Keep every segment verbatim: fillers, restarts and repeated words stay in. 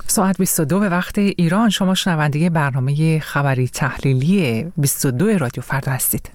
ساعت بیست و دو به وقت ایران. شما شنونده برنامه خبری تحلیلی بیست و دو رادیو فردا هستید.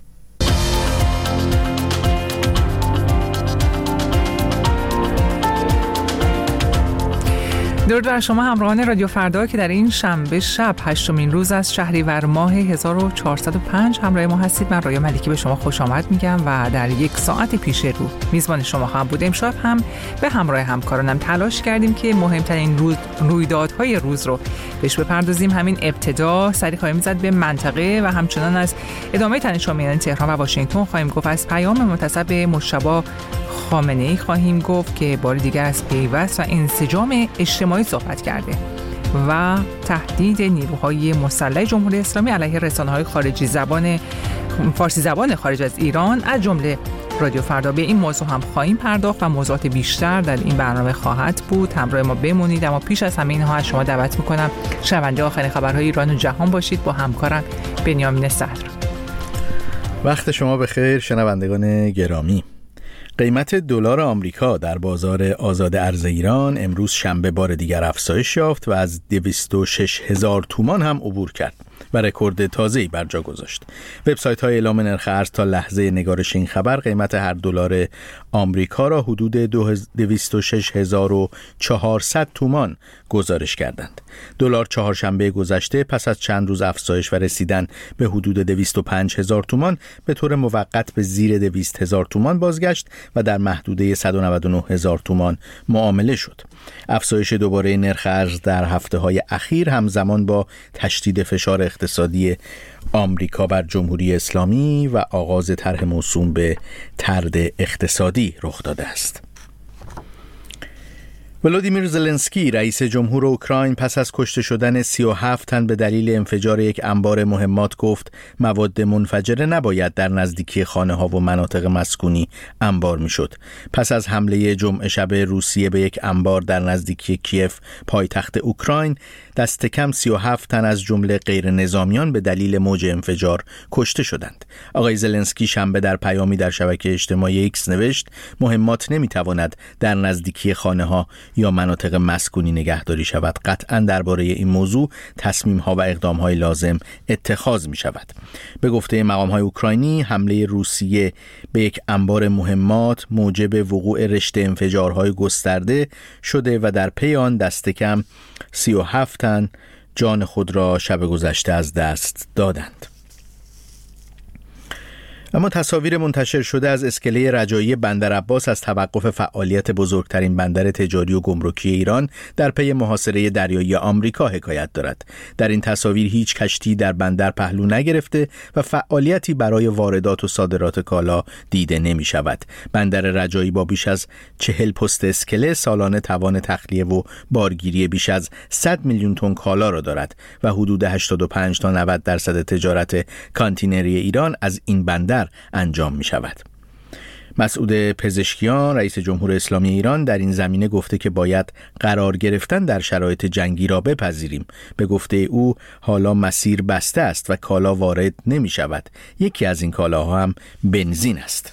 درود بر شما همراهان رادیو فردا که در این شنبه شب هشتمین روز از شهریور ماه هزار و چهارصد و پنج همراه ما هستید. من رایا ملکی به شما خوش آمد میگم و در یک ساعت پیش رو میزبان شما هم بودیم. امشب هم به همراه همکارانم تلاش کردیم که مهمترین روز رویدادهای روز رو بهش بپردازیم. همین ابتدا سری خواهیم زد به منطقه و همچنان از ادامه تنش‌ها میان تهران و واشنگتن خواهیم گفت. از پیام منتسب به مجتبی خامنه‌ای خواهیم گفت که بار دیگر از پیوست و انسجام اجتماعی صحبت کرده و تهدید نیروهای مسلح جمهوری اسلامی علیه رسانه‌های خارجی زبان فارسی زبان خارج از ایران از جمله رادیو فردا. به این موضوع هم خواهیم پرداخت و موضوعات بیشتر در این برنامه خواهد بود. همراه ما بمونید، اما پیش از همه اینها از شما دعوت می‌کنم شنونده آخرین خبرهای ایران و جهان باشید با همکارم بنیامین صدر. وقت شما بخیر شنوندگان گرامی. قیمت دلار آمریکا در بازار آزاد ارز ایران امروز شنبه بار دیگر افزایش یافت و از دویست و شش هزار تومان هم عبور کرد و رکورد تازه‌ای بر جا گذاشت. وبسایت‌های اعلام نرخ ارز تا لحظه نگارش این خبر قیمت هر دلار آمریکا را حدود دویست و شش هزار و چهارصد تومان گزارش کردند. دلار چهارشنبه گذشته پس از چند روز افزایش و رسیدن به حدود دویست و پنج هزار تومان به طور موقت به زیر دویست هزار تومان بازگشت و در محدوده صد و نود و نه هزار تومان معامله شد. افزایش دوباره نرخ ارز در هفته‌های اخیر همزمان با تشدید فشار اقتصادی آمریکا بر جمهوری اسلامی و آغاز طرح موسوم به طرد اقتصادی رخ داده است. ولودیمیر زلنسکی رئیس جمهور اوکراین پس از کشته شدن سی و هفت تن به دلیل انفجار یک انبار مهمات گفت مواد منفجره نباید در نزدیکی خانه‌ها و مناطق مسکونی انبار میشد. پس از حمله جمعه شب روسیه به یک انبار در نزدیکی کیف پایتخت اوکراین دست کم سی و هفت تن از جمله غیر نظامیان به دلیل موج انفجار کشته شدند. آقای زلنسکی شنبه در پیامی در شبکه اجتماعی ایکس نوشت مهمات نمیتواند در نزدیکی خانه‌ها یا مناطق مسکونی نگهداری شود. قطعاً درباره این موضوع تصمیم‌ها و اقدام‌های لازم اتخاذ می‌شود. به گفته مقام‌های اوکراینی حمله روسیه به یک انبار مهمات موجب وقوع رشته انفجارهای گسترده شده و در پی آن دست کم سی و هفت تن جان خود را شب گذشته از دست دادند. اما تصاویر منتشر شده از اسکله رجایی بندر عباس از توقف فعالیت بزرگترین بندر تجاری و گمرکی ایران در پی محاصره دریایی آمریکا حکایت دارد. در این تصاویر هیچ کشتی در بندر پهلو نگرفته و فعالیتی برای واردات و صادرات کالا دیده نمی شود. بندر رجایی با بیش از چهل پست اسکله سالانه توان تخلیه و بارگیری بیش از صد میلیون تن کالا را دارد و حدود هشتاد و پنج تا نود درصد تجارت کانتینری ایران از این بندر انجام می شود. مسعود پزشکیان رئیس جمهوری اسلامی ایران در این زمینه گفته که باید قرار گرفتن در شرایط جنگی را بپذیریم. به گفته او حالا مسیر بسته است و کالا وارد نمی شود. یکی از این کالاها هم بنزین است.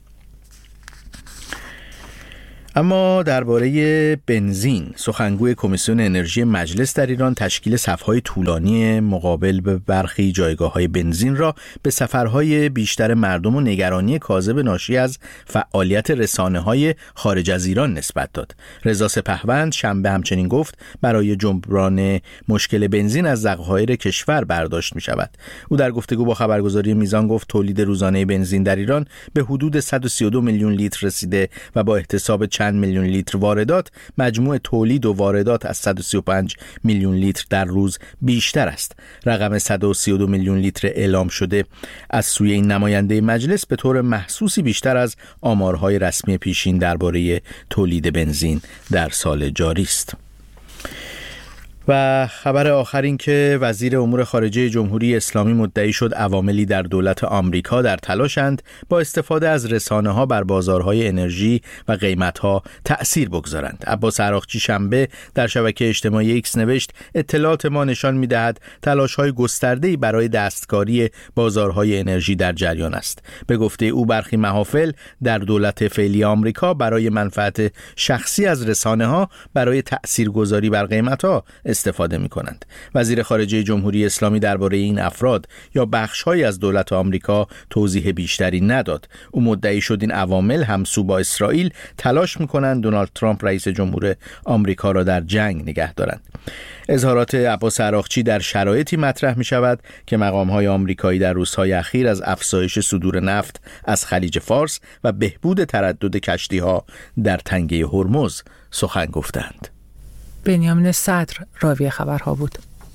اما درباره بنزین، سخنگوی کمیسیون انرژی مجلس در ایران تشکیل صف‌های طولانی مقابل به برخی جایگاه‌های بنزین را به سفرهای بیشتر مردم و نگرانی کاذب ناشی از فعالیت رسانه‌های خارج از ایران نسبت داد. رضا سپهوند شنبه همچنین گفت برای جبران مشکل بنزین از ذخایر کشور برداشت می‌شود. او در گفتگو با خبرگزاری میزان گفت تولید روزانه بنزین در ایران به حدود صد و سی و دو میلیون لیتر رسیده و با احتساب چند میلیون لیتر واردات مجموع تولید و واردات از صد و سی و پنج میلیون لیتر در روز بیشتر است. رقم صد و سی و دو میلیون لیتر اعلام شده از سوی این نماینده مجلس به طور محسوسی بیشتر از آمارهای رسمی پیشین درباره تولید بنزین در سال جاری است. و خبر آخر این که وزیر امور خارجه جمهوری اسلامی مدعی شد عواملی در دولت آمریکا در تلاشند با استفاده از رسانه‌ها بر بازارهای انرژی و قیمت‌ها تأثیر بگذارند. عباس عراقچی شنبه در شبکه اجتماعی ایکس نوشت اطلاعات ما نشان می‌دهد تلاش‌های گسترده‌ای برای دستکاری بازارهای انرژی در جریان است. به گفته او برخی محافل در دولت فعلی آمریکا برای منفعت شخصی از رسانه‌ها برای تأثیرگذاری بر قیمت‌ها استفاده می‌کنند. وزیر خارجه جمهوری اسلامی درباره این افراد یا بخش‌هایی از دولت آمریکا توضیح بیشتری نداد. او مدعی شد این عوامل همسو با اسرائیل تلاش می‌کنند دونالد ترامپ رئیس جمهور آمریکا را در جنگ نگه دارند. اظهارات عباس عراقچی در شرایطی مطرح می‌شود که مقام‌های آمریکایی در روزهای اخیر از افزایش صدور نفت از خلیج فارس و بهبود تردد کشتی‌ها در تنگه هرمز سخن گفتند. بنیامین صدر راوی خبرها بود.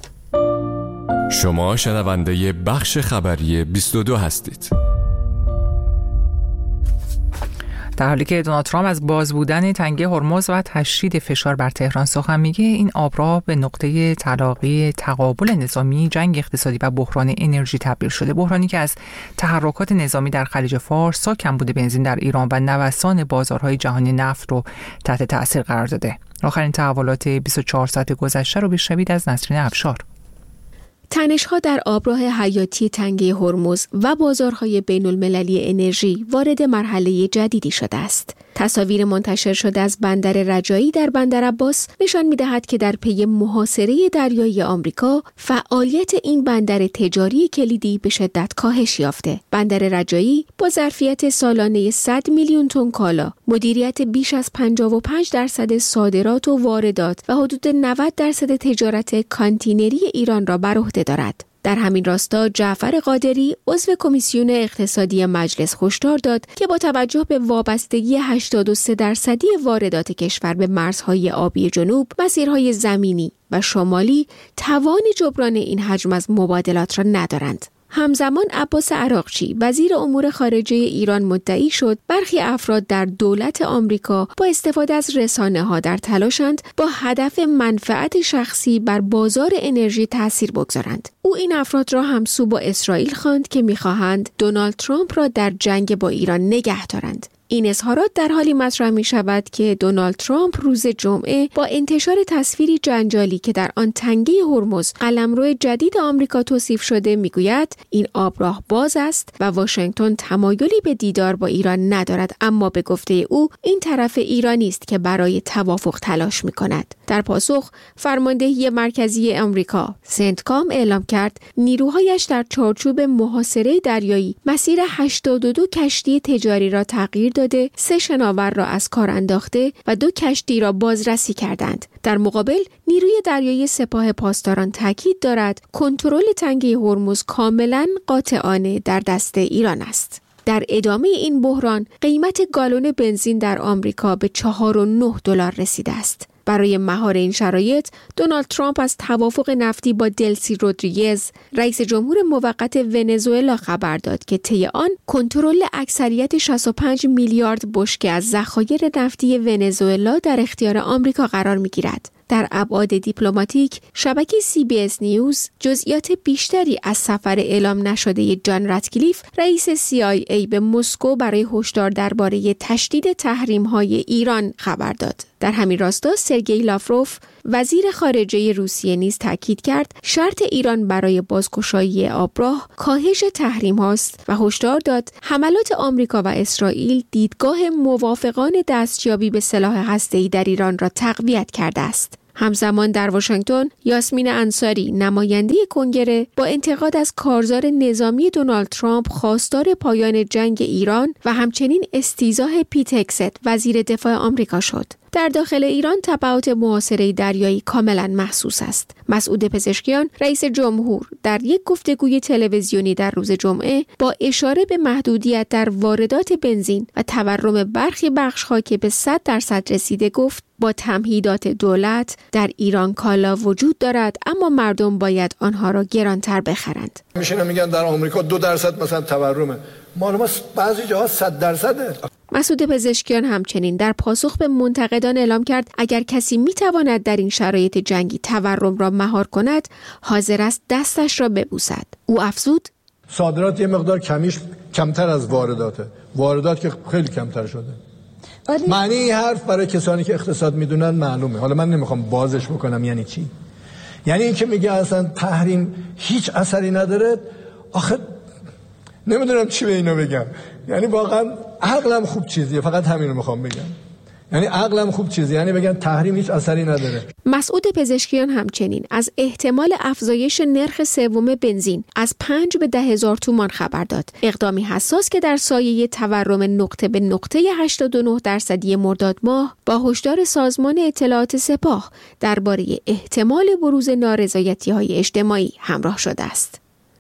شما شنونده بخش خبری بیست و دو هستید. در حالی که دونالد ترامپ از باز بودن تنگه هرمز و تشدید فشار بر تهران سخن میگه، این آبراه به نقطه تلاقی تقابل نظامی، جنگ اقتصادی و بحران انرژی تبدیل شده. بحرانی که از تحرکات نظامی در خلیج فارس تا کمبود بنزین در ایران و نوسان بازارهای جهانی نفت رو تحت تأثیر قرار داده. آخرین تحولات بیست و چهار ساعت گذشته رو بشنوید از نسرین افشار. تنش‌ها در آبراه حیاتی تنگه هرمز و بازارهای بین‌المللی انرژی وارد مرحله جدیدی شده است. تصاویر منتشر شده از بندر رجایی در بندر عباس نشان می‌دهد که در پی محاصره دریایی آمریکا، فعالیت این بندر تجاری کلیدی به شدت کاهش یافته. بندر رجایی با ظرفیت سالانه صد میلیون تن کالا، مدیریت بیش از پنجاه و پنج درصد صادرات و واردات و حدود نود درصد تجارت کانتینری ایران را بر عهده دارد. در همین راستا جعفر قادری عضو کمیسیون اقتصادی مجلس هشدار داد که با توجه به وابستگی هشتاد و سه درصدی واردات کشور به مرزهای آبی جنوب، مسیرهای زمینی و شمالی توان جبران این حجم از مبادلات را ندارند. همزمان عباس عراقچی وزیر امور خارجه ایران مدعی شد برخی افراد در دولت آمریکا با استفاده از رسانه‌ها در تلاشند با هدف منفعت شخصی بر بازار انرژی تأثیر بگذارند. او این افراد را همسو با اسرائیل خواند که می‌خواهند دونالد ترامپ را در جنگ با ایران نگه دارند. این اظهارات در حالی مطرح می شود که دونالد ترامپ روز جمعه با انتشار تصویری جنجالی که در آن تنگه هرمز قلمرو جدید آمریکا توصیف شده میگوید این آبراه باز است و واشنگتن تمایلی به دیدار با ایران ندارد، اما به گفته او این طرف ایرانی است که برای توافق تلاش می کند. در پاسخ فرماندهی مرکزی آمریکا سنتکام اعلام کرد نیروهایش در چارچوب محاصره دریایی مسیر هشتاد و دو کشتی تجاری را تغییر داده، سه شناور را از کار انداخته و دو کشتی را بازرسی کردند. در مقابل نیروی دریایی سپاه پاسداران تاکید دارد کنترل تنگه هرمز کاملا قاطعانه در دست ایران است. در ادامه این بحران قیمت گالون بنزین در آمریکا به چهار و نه دلار رسیده است. برای مهار این شرایط، دونالد ترامپ از توافق نفتی با دلسی رودریگز، رئیس جمهور موقت ونزوئلا خبر داد که طی آن کنترل اکثریت شصت و پنج میلیارد بشکه از ذخایر نفتی ونزوئلا در اختیار آمریکا قرار می‌گیرد. در ابعاد دیپلماتیک، شبکه سی بی اس نیوز جزئیات بیشتری از سفر اعلام نشده جان راتکلیف، رئیس سی آی ای به مسکو برای هشدار درباره تشدید تحریم‌های ایران خبر داد. در همین راستا سرگئی لاوروف، وزیر خارجه روسیه نیز تاکید کرد شرط ایران برای بازگشایی آبراه کاهش تحریم هاست و هشدار داد حملات آمریکا و اسرائیل دیدگاه موافقان دستیابی به سلاح هسته‌ای در ایران را تقویت کرده است. همزمان در واشنگتن، یاسمین انصاری نماینده کنگره با انتقاد از کارزار نظامی دونالد ترامپ خواستار پایان جنگ ایران و همچنین استیضاح پیت هگست وزیر دفاع آمریکا شد. در داخل ایران تبعات محاصره دریایی کاملا محسوس است. مسعود پزشکیان رئیس جمهور در یک گفتگوی تلویزیونی در روز جمعه با اشاره به محدودیت در واردات بنزین و تورم برخی بخش‌ها که به صد درصد رسیده گفت با تمهیدات دولت در ایران کالا وجود دارد، اما مردم باید آنها را گرانتر بخرند. میشینن میگن در آمریکا دو درصد مثلا تورمه، مال ما بعضی جاها صد درصده. مسعود پزشکیان همچنین در پاسخ به منتقدان اعلام کرد اگر کسی میتواند در این شرایط جنگی تورم را مهار کند، حاضر است دستش را ببوسد. او افزود: صادرات یه مقدار کمیش کمتر از وارداته، واردات که خیلی کمتر شده. معنی این حرف برای کسانی که اقتصاد میدونن معلومه. حالا من نمیخوام بازش بکنم یعنی چی. یعنی این که میگه اصلا تحریم هیچ اثری نداره، آخه نمیدونم چی به اینو بگم. یعنی واقعا عقلم خوب چیزیه، فقط همین رو میخوام بگم. یعنی عقلم خوب چیزیه، یعنی بگن تحریم هیچ اثری نداره. مسعود پزشکیان همچنین از احتمال افزایش نرخ سوم بنزین از پنج به ده هزار تومان خبر داد. اقدامی حساس که در سایه تورم نقطه به نقطه هشتاد و نه درصدی مرداد ماه با هشدار سازمان اطلاعات سپاه درباره احتمال بروز نارضایتی‌های اجتماعی همراه شده است.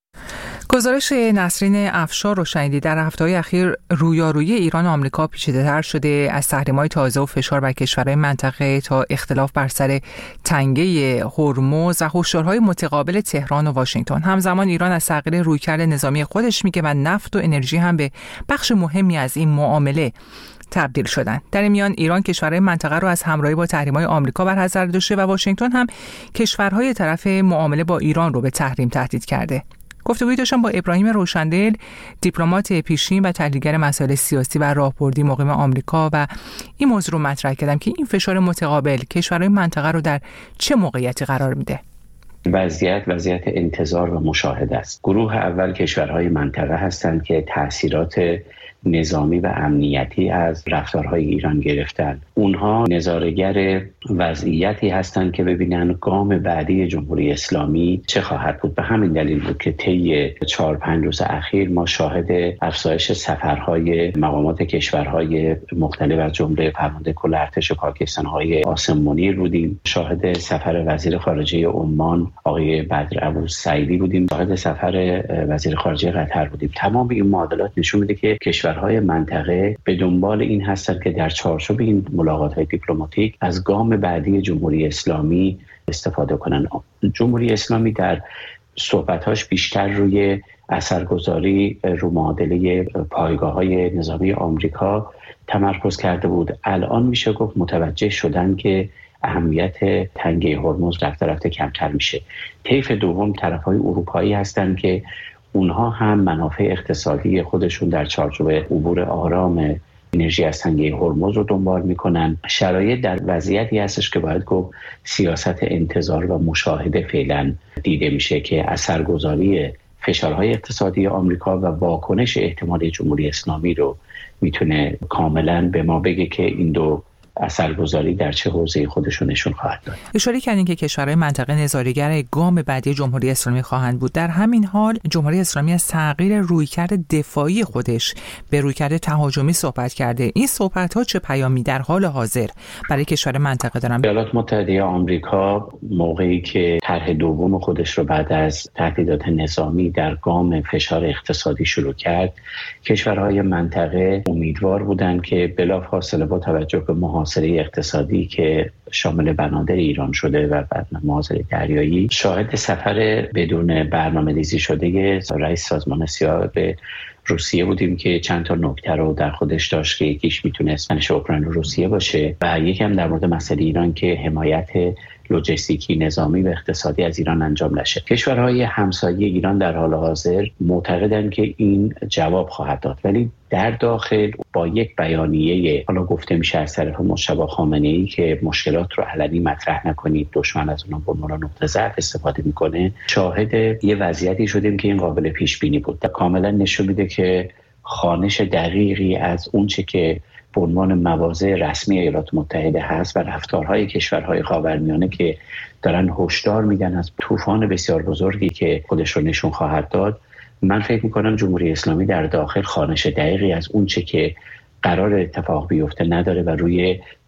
گزارش نسرین افشار رو شنیدید. در هفته‌های اخیر رویارویی ایران و آمریکا پیچیده‌تر شده، از تحریم‌های تازه و فشار بر کشورهای منطقه تا اختلاف بر سر تنگه هرمز و هشدارهای متقابل تهران و واشنگتن. همزمان ایران از تغییر رویکرد نظامی خودش میگه و نفت و انرژی هم به بخش مهمی از این معامله تبدیل شدن. در این میان ایران کشورهای منطقه رو از همراهی با تحریم‌های آمریکا برحذر داشته و واشنگتن هم کشورهای طرف معامله با ایران رو به تحریم تهدید کرده. گفتگویی داشتم با ابراهیم روشندل، دیپلمات پیشین و تحلیلگر مسائل سیاسی و راهبردی مقیم آمریکا، و این موضوع رو مطرح کردم که این فشار متقابل کشورهای منطقه رو در چه موقعیتی قرار میده؟ وضعیت وضعیت انتظار و مشاهده است. گروه اول کشورهای منطقه هستند که تأثیرات نظامی و امنیتی از رفتارهای ایران گرفتن. اونها نظاره‌گر وضعیتی هستند که ببینن گام بعدی جمهوری اسلامی چه خواهد بود. به همین دلیل بود که طی چهار پنج روز اخیر ما شاهد افزایش سفرهای مقامات کشورهای مختلف از جمله فرمانده کل ارتش پاکستان‌های قاسم منیر بودیم، شاهد سفر وزیر خارجه عمان آقای بدر ابوسعیدی بودیم، شاهد سفر وزیر خارجه قطر بودیم. تمام این معادلات نشون میده که کشورهای منطقه به دنبال این هستند که در چارچوب این ملاقات‌های دیپلماتیک از گام بعدی جمهوری اسلامی استفاده کنند. جمهوری اسلامی در صحبت‌هاش بیشتر روی اثرگذاری رو معادله پایگاه‌های نظامی آمریکا تمرکز کرده بود. الان میشه گفت متوجه شدن که اهمیت تنگه هرمز رفته رفته کمتر میشه. طیف دوم طرف‌های اروپایی هستند که اونها هم منافع اقتصادی خودشون در چارچوب عبور آرام انرژی از تنگه هرمز رو دنبال میکنن. شرایط در وضعیتی هستش که باید گفت سیاست انتظار و مشاهده فعلا دیده میشه که اثرگذاری فشارهای اقتصادی آمریکا و واکنش احتمالی جمهوری اسلامی رو میتونه کاملا به ما بگه که این دو اثرگذاری در چه حوزه خودشون نشون خواهد داد. اشاره کردین که کشورهای منطقه نظاره‌گر گام بعدی جمهوری اسلامی خواهند بود. در همین حال جمهوری اسلامی از تغییر رویکرد دفاعی خودش به رویکرد تهاجمی صحبت کرده. این صحبت‌ها چه پیامی در حال حاضر برای کشور منطقه دارن؟ ایالات متحده آمریکا موقعی که طرح دوم خودش رو بعد از تهدیدات نظامی در گام فشار اقتصادی شروع کرد، کشورهای منطقه امیدوار بودند که بلافاصله با توجه به محاصره اقتصادی که شامل بنادر ایران شده و بعد محاصره دریایی، شاهد سفر بدون برنامه‌ریزی شده رئیس سازمان سیا به روسیه بودیم که چند تا نکته رو در خودش داشت که یکیش میتونست تنش اوکراین و روسیه باشه و یکم در مورد مسئله ایران که حمایت لوجستیکی نظامی و اقتصادی از ایران انجام نشه. کشورهای همسایه ایران در حال حاضر معتقدند که این جواب خواهد داد، ولی در داخل با یک بیانیه حالا گفته میشه از طرف مجتبی خامنه‌ای که مشکلات رو علنی مطرح نکنید، دشمن از اونها به عنوان نقطه ضعف استفاده میکنه، شاهد یه وضعیتی شدیم که این قابل پیش بینی بود. کاملا نشون میده که خوانش دقیقی از اونچه که به عنوان مواضع رسمی ایالات متحده هست و رفتارهای کشورهای خاورمیانه که دارن هشدار میدن از طوفان بسیار بزرگی که خودش رو نشون خواهد داد. من فکر میکنم جمهوری اسلامی در داخل خوانش دقیقی از اونچه که قرار اتفاق بیفته نداره و روی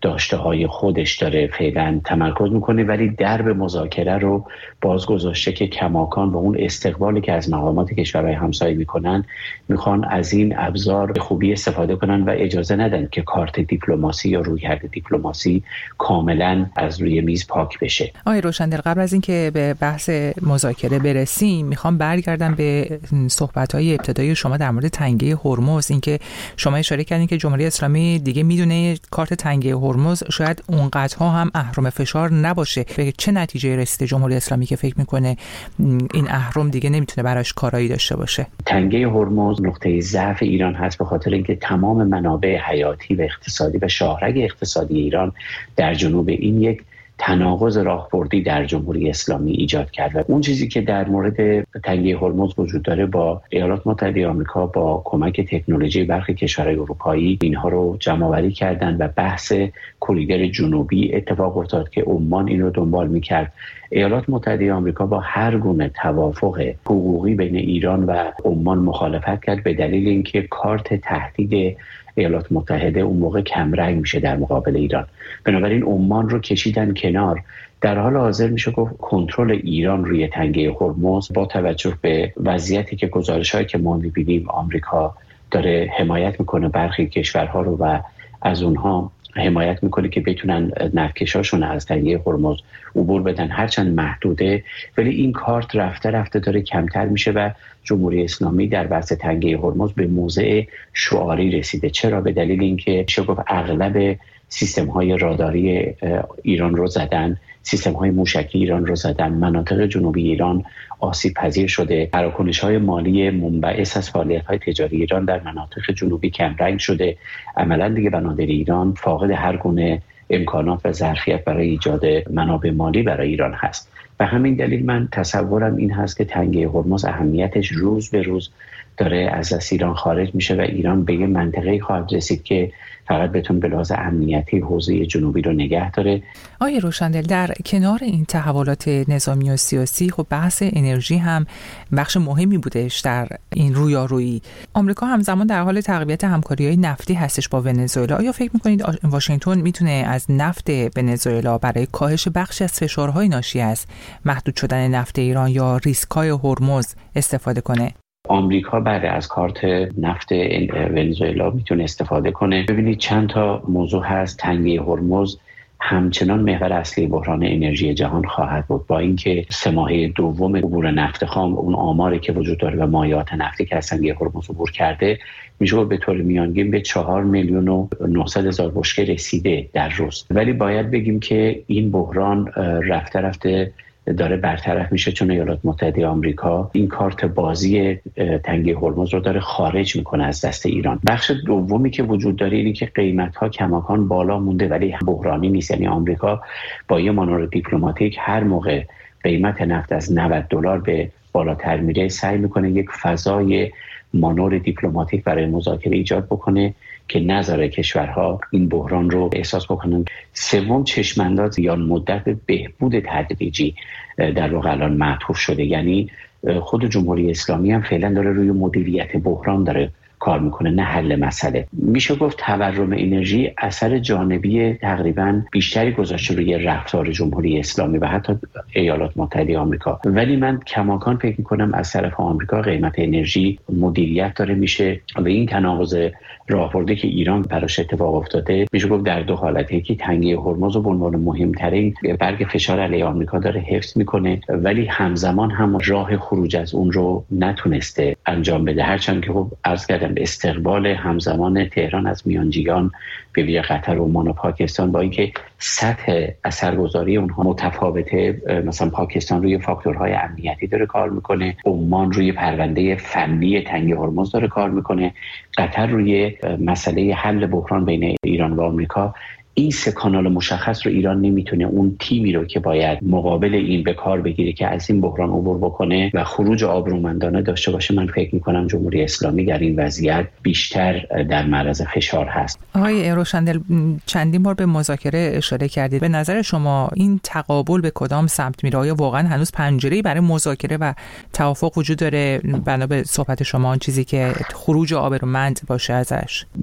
داشته‌های خودش داره فعلا تمرکز میکنه، ولی درب مذاکره رو باز گذاشته که کماکان با اون استقبالی که از مقامات کشورهای همسایه میکنن میخوان از این ابزار به خوبی استفاده کنن و اجازه ندن که کارت دیپلماسی یا رویکرد دیپلماسی کاملا از روی میز پاک بشه. آقای روشندل، قبل از اینکه به بحث مذاکره برسیم میخوام برگردم به صحبت‌های ابتدایی شما در مورد تنگه هرمز. اینکه شما اشاره کردین که جمهوری اسلامی دیگه میدونه کارت تنگه هرمز شاید اونقدرها هم اهرم فشار نباشه. به چه نتیجه رسیده جمهوری اسلامی که فکر میکنه این اهرم دیگه نمیتونه براش کارایی داشته باشه؟ تنگه هرمز نقطه ضعف ایران هست، به خاطر اینکه تمام منابع حیاتی و اقتصادی و شاهرگ اقتصادی ایران در جنوب این یک تناقض راهبردی در جمهوری اسلامی ایجاد کرد. و اون چیزی که در مورد تنگه هرمز وجود داره، با ایالات متحده آمریکا با کمک تکنولوژی برخی کشورهای اروپایی اینها رو جمع‌آوری کردن و بحث کریدور جنوبی اتفاق افتاد که عمان این رو دنبال می‌کرد. ایالات متحده آمریکا با هر گونه توافق حقوقی بین ایران و عمان مخالفت کرد به دلیل اینکه کارت تهدید ایالات متحده اون موقع کمرنگ میشه در مقابل ایران. بنابراین عمان رو کشیدن کنار. در حال حاضر میشه گفت کنترل ایران روی تنگه هرمز با توجه به وضعیتی که گزارش‌هایی که ما می‌بینیم آمریکا داره حمایت میکنه برخی کشورها رو و از اونها حمایت میکنه که بتونن نفتکشاشون از تنگه هرمز عبور بدن، هرچند محدوده، ولی این کارت رفته رفته داره کمتر میشه و جمهوری اسلامی در بحث تنگه هرمز به موضع شعاری رسیده. چرا؟ به دلیل اینکه میشه گفت اغلب سیستم های راداری ایران رو زدن، سیستم های موشکی ایران رو زدن، مناطق جنوبی ایران آسیب پذیر شده، تراکنش های مالی منبعث از فعالیت های تجاری ایران در مناطق جنوبی کمرنگ شده. عملا دیگه بنادر ایران فاقد هر گونه امکانات و ظرفیت برای ایجاد منابع مالی برای ایران هست. به همین دلیل من تصورم این هست که تنگه هرمز اهمیتش روز به روز داره از دست ایران خارج میشه و ایران به یه منطقه خواهد رسید که فقط بتون به لحاظ امنیتی حوزه جنوبی رو نگه داره. آقای روشندل، در کنار این تحولات نظامی و سیاسی، خب بحث انرژی هم بخش مهمی بودش در این رویارویی. آمریکا همزمان در حال تقویت همکاری‌های نفتی هستش با ونزوئلا. آیا فکر می‌کنید واشنگتن میتونه از نفت ونزوئلا برای کاهش بخشی از فشارهای ناشی از محدود شدن نفت ایران یا ریسک‌های هرمز استفاده کنه؟ آمریکا بعد از کارت نفت ونزوئلا میتونه استفاده کنه. ببینید چند تا موضوع هست. تنگه هرمز همچنان محور اصلی بحران انرژی جهان خواهد بود، با اینکه سه ماهه دوم عبور نفت خام، اون آماری که وجود داره و مایعات نفتی که از تنگه هرمز عبور کرده، میشه به طور میانگین به چهار میلیون و نهصد هزار بشکه رسیده در روز. ولی باید بگیم که این بحران رفته رفته داره برطرف میشه، چون ایالات متحده آمریکا این کارت بازی تنگه هرمز رو داره خارج میکنه از دست ایران. بخش دومی که وجود داره اینه که قیمت ها کماکان بالا مونده ولی بحرانی نیست. یعنی آمریکا با یه مانور دیپلماتیک هر موقع قیمت نفت از نود دلار به بالاتر میره سعی میکنه یک فضای مانور دیپلماتیک برای مذاکره ایجاد بکنه که نذاره کشورها این بحران رو احساس بکنن. سوم، چشم‌انداز یا مدت بهبود تدریجی در واقع الان معطوف شده. یعنی خود جمهوری اسلامی هم فعلا داره روی مدیریت بحران داره کار میکنه، نه حل مسئله. میشه گفت تورم انرژی اثر جانبی تقریبا بیشتری گذاشته روی رفتار جمهوری اسلامی و حتی ایالات متحده آمریکا، ولی من کماکان فکر میکنم از طرف آمریکا قیمت انرژی مدیریت داره میشه و این تناقض راهبردی که ایران براش اتفاق افتاده میشه گفت در دو حالته. یکی تنگه هرمز رو به عنوان مهمترین برگ فشار علیه آمریکا داره حفظ میکنه، ولی همزمان هم راه خروج از اون رو نتونسته انجام بده. هرچند که خب عرض کردم استقبال همزمان تهران از میانجیان به ویژه قطر و عمان و پاکستان، با اینکه سطح اثرگذاری اونها متفاوته، مثلا پاکستان روی فاکتورهای امنیتی داره کار میکنه، عمان روی پرونده فنی تنگه هرمز داره کار میکنه، قطر روی مسئله حل بحران بین ایران و آمریکا. این سه کانال مشخص رو ایران نمیتونه اون تیمی رو که باید مقابل این به کار بگیره که از این بحران عبور بکنه و خروج آبرومندانه داشته باشه. من فکر میکنم جمهوری اسلامی در این وضعیت بیشتر در معرض فشار هست. آقای روشندل، چندین بار به مذاکره اشاره کردید. به نظر شما این تقابل به کدام سمت میره؟ آیا واقعا هنوز پنجره‌ای برای مذاکره و توافق وجود داره بنا به صحبت شما، چیزی که خروج آبرومند باشه ازش؟ ببینید،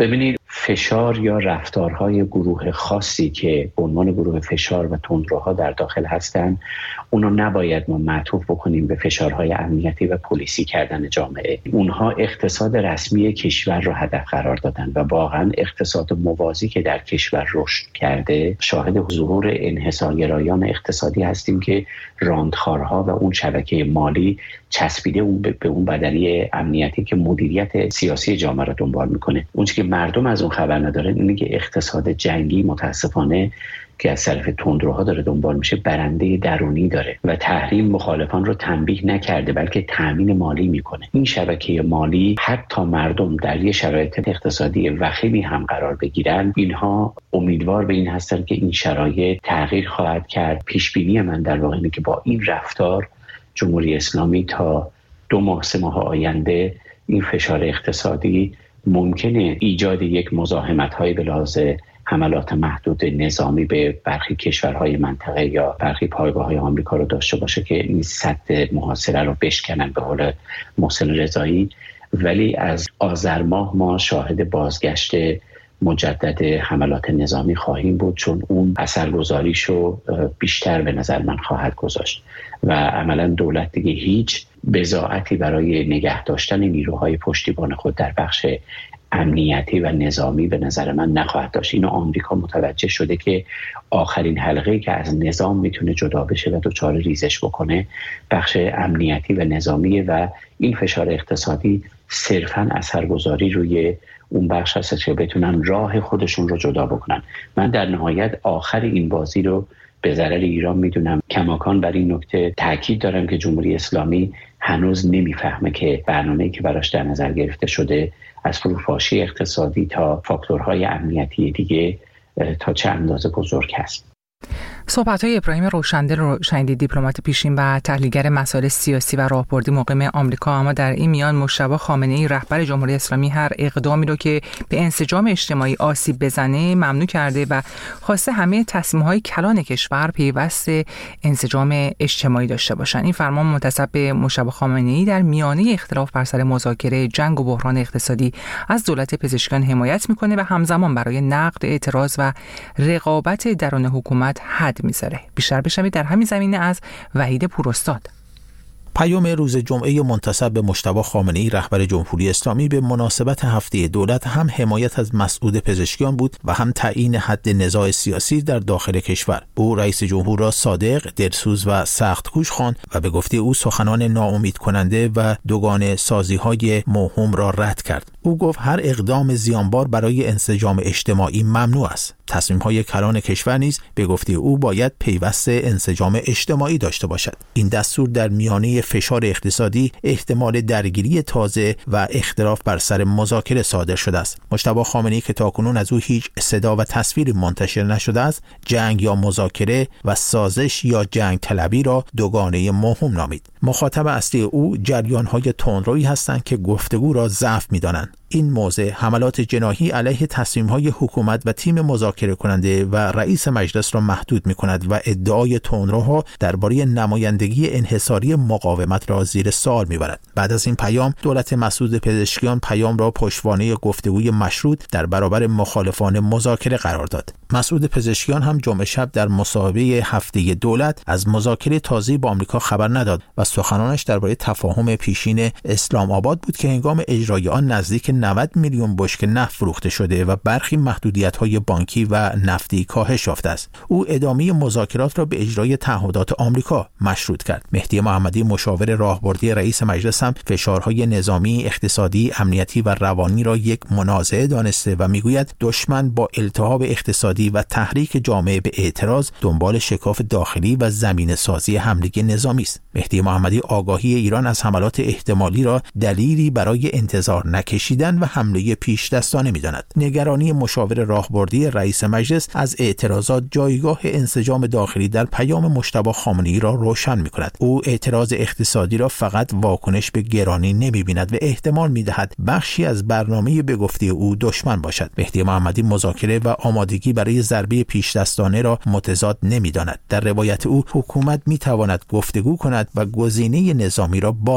فشار یا رفتارهای گروه خاصی که به عنوان گروه فشار و تندروها در داخل هستند، اونو نباید ما معطوف بکنیم به فشارهای امنیتی و پلیسی کردن جامعه. اونها اقتصاد رسمی کشور رو هدف قرار دادن و واقعا اقتصاد موازی که در کشور رشد کرده، شاهد ظهور انحصارگرایان اقتصادی هستیم که راندخارها و اون شبکه مالی چسبیده اون به اون بدنی امنیتی که مدیریت سیاسی جامعه رو دنبال میکنه. اون چیزی که مردم از اون خبر ندارن اینه که اقتصاد جنگی متاسفانه که از طرف تندروها داره دنبال میشه برنده درونی داره و تحریم مخالفان رو تنبیه نکرده بلکه تامین مالی میکنه. این شبکه مالی حتی مردم در یه شرایط اقتصادی وخیمی هم قرار بگیرن، اینها امیدوار به این هستن که این شرایط تغییر خواهد کرد. پیش بینی من در واقع اینه که با این رفتار جمهوری اسلامی تا دو ماه سه ماه آینده این فشار اقتصادی ممکنه ایجاد یک مزاحمت‌های به لحاظ حملات محدود نظامی به برخی کشورهای منطقه یا برخی پایگاه‌های آمریکا رو داشته باشه که این سد محاصره رو بشکنن به قول محسن رضایی. ولی از آذر ماه ما شاهد بازگشت مجدد حملات نظامی خواهیم بود، چون اون اثرگذاریشو بیشتر به نظر من خواهد گذاشت و عملا دولت دیگه هیچ بضاعتی برای نگه داشتن نیروهای پشتیبان خود در بخش امنیتی و نظامی به نظر من نخواهد داشت. اینو آمریکا متوجه شده که آخرین حلقه‌ای که از نظام میتونه جدا بشه و دچار ریزش بکنه بخش امنیتی و نظامیه و این فشار اقتصادی صرفاً اثرگذاری روی اون بخش هست که بتونن راه خودشون رو جدا بکنن. من در نهایت آخر این بازی رو به ضرر ایران میدونم. کماکان بر این نکته تاکید دارم که جمهوری اسلامی هنوز نمیفهمه که برنامه‌ای که براش در نظر گرفته شده از فروپاشی اقتصادی تا فاکتورهای امنیتی دیگه تا چه اندازه بزرگ است. صحبت‌های ابراهیم روشندل رو شنیدید، دیپلمات پیشین و تحلیلگر مسائل سیاسی و راهبردی مقیم آمریکا. اما در این میان مجتبی خامنه‌ای رهبر جمهوری اسلامی هر اقدامی رو که به انسجام اجتماعی آسیب بزنه ممنوع کرده و خواسته همه تصمیم‌های کلان کشور پیوست انسجام اجتماعی داشته باشند. این فرمان منتسب به مجتبی خامنه‌ای در میانه اختلاف بر سر مذاکره جنگ و بحران اقتصادی از دولت پزشکیان حمایت می‌کنه و همزمان برای نقد، اعتراض و رقابت درون حکومت حد میذاره. بیشتر بشنوید در همین زمینه از وحید پوراستاد. پیام روز جمعه منتسب به مجتبی خامنه‌ای رهبر جمهوری اسلامی به مناسبت هفته دولت هم حمایت از مسعود پزشکیان بود و هم تعیین حد نزاع سیاسی در داخل کشور. او رئیس جمهور را صادق، دلسوز و سخت‌کوش خواند و به گفته او سخنان ناامید کننده و دوگانه سازی‌های موهوم را رد کرد. او گفت هر اقدام زیانبار برای انسجام اجتماعی ممنوع است. تصمیم‌های کلان کشور نیز به گفته او باید پیوست انسجام اجتماعی داشته باشد. این دستور در میانه فشار اقتصادی، احتمال درگیری تازه و اختلاف بر سر مذاکره صادر شده است. مجتبی خامنه‌ای که تاکنون از او هیچ صدا و تصویر منتشر نشده است، جنگ یا مذاکره و سازش یا جنگ طلبی را دوگانه موهوم نامید. مخاطب اصلی او جریان‌های تندرویی هستند که گفتگو را ضعف می‌دانند. این موضع حملات جناحی علیه تصمیم‌های حکومت و تیم مذاکره کننده و رئیس مجلس را محدود می‌کند و ادعای تندروها درباره نمایندگی انحصاری مقاومت را زیر سوال می‌برد. بعد از این پیام، دولت مسعود پزشکیان پیام را پشتوانه گفتگوی مشروط در برابر مخالفان مذاکره قرار داد. مسعود پزشکیان هم جمعه شب در مصاحبه هفته دولت از مذاکره تازه با آمریکا خبر نداد و سخنانش درباره تفاهم پیشین اسلام آباد بود که هنگام اجرای آن نزدیک نود میلیون بشکه نفت فروخته شده و برخی محدودیت‌های بانکی و نفتی کاهش یافته است. او ادامه مذاکرات را به اجرای تعهدات آمریکا مشروط کرد. مهدی محمدی مشاور راهبردی رئیس مجلس هم فشارهای نظامی، اقتصادی، امنیتی و روانی را یک منازعه دانسته و میگوید دشمن با التهاب اقتصادی و تحریک جامعه به اعتراض دنبال شکاف داخلی و زمینه سازی حمله نظامی است. مهدی محمدی آگاهی ایران از حملات احتمالی را دلیلی برای انتظار نکشیدن و حمله پیش دستانه می‌داند. نگرانی مشاور راهبردی رئیس مجلس از اعتراضات جایگاه انسجام داخلی در پیام مجتبی خامنه‌ای را روشن می‌کند. او اعتراض اقتصادی را فقط واکنش به گرانی نمی‌بیند و احتمال می‌دهد بخشی از برنامه به گفته او دشمن باشد. مهدی محمدی مذاکره و آمادگی برای ضربه پیش دستانه را متضاد نمی‌داند. در روایت او حکومت می‌تواند گفتگو کند و گزینه نظامی را با